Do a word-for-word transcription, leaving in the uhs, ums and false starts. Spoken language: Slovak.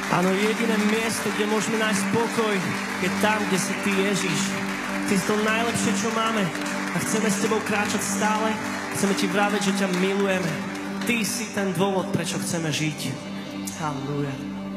Áno, jediné miesto, kde môžeme nájsť pokoj, je tam, kde si Ty, Ježiš. Ty si to najlepšie, čo máme. A chceme s Tebou kráčať stále. Chceme Ti vraviť, že ťa milujeme. Ty si ten dôvod, prečo chceme žiť. Halleluja.